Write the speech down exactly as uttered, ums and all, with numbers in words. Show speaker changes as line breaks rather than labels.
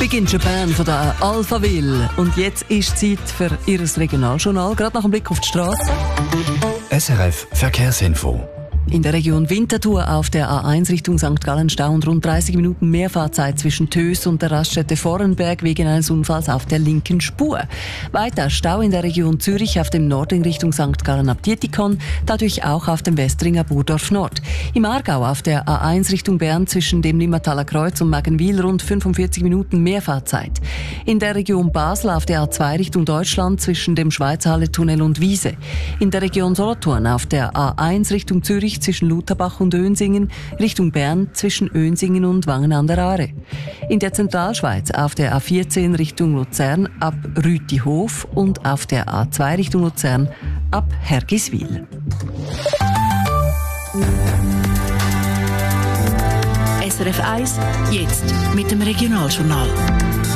Beginn Japan von der Alphaville. Und jetzt ist Zeit für Ihr Regionaljournal, gerade nach dem Blick auf die Straße.
S R F Verkehrsinfo.
In der Region Winterthur auf der A eins Richtung Sankt Gallen Stau und rund dreißig Minuten Mehrfahrzeit zwischen Töss und der Raststätte Vorenberg wegen eines Unfalls auf der linken Spur. Weiter Stau in der Region Zürich auf dem Nordring Richtung Sankt Gallen ab Dietikon, dadurch auch auf dem Westringer Burdorf Nord. Im Aargau auf der A eins Richtung Bern zwischen dem Limmertaler Kreuz und Magenwil rund fünfundvierzig Minuten Mehrfahrzeit. In der Region Basel auf der A zwei Richtung Deutschland zwischen dem Schweizerhalle-Tunnel und Wiese. In der Region Solothurn auf der A eins Richtung Zürich zwischen Lutherbach und Önsingen, Richtung Bern zwischen Önsingen und Wangen an der Aare. In der Zentralschweiz auf der A vierzehn Richtung Luzern ab Rütihof und auf der A zwei Richtung Luzern ab Hergiswil.
S R F eins, jetzt mit dem Regionaljournal.